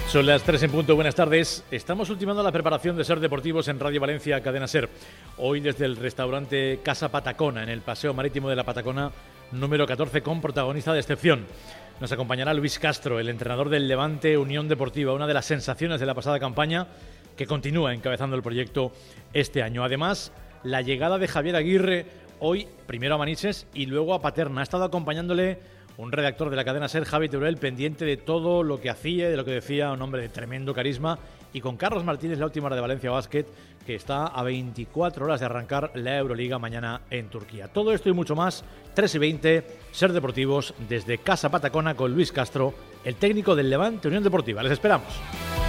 Son las 3 en punto, buenas tardes. Estamos ultimando la preparación de Ser Deportivos en Radio Valencia, Cadena Ser. Hoy desde el restaurante Casa Patacona, en el Paseo Marítimo de la Patacona, número 14, con protagonista de excepción. Nos acompañará Luis Castro, el entrenador del Levante Unión Deportiva, una de las sensaciones de la pasada campaña, que continúa encabezando el proyecto este año. Además, la llegada de Javier Aguirre, hoy primero a Manises y luego a Paterna. Ha estado acompañándole un redactor de la cadena SER, Javi Teruel, pendiente de todo lo que hacía, de lo que decía, un hombre de tremendo carisma. Y con Carlos Martínez, la última hora de Valencia Basket, que está a 24 horas de arrancar la Euroliga mañana en Turquía. Todo esto y mucho más, 3:20, Ser Deportivos, desde Casa Patacona con Luis Castro, el técnico del Levante Unión Deportiva. Les esperamos.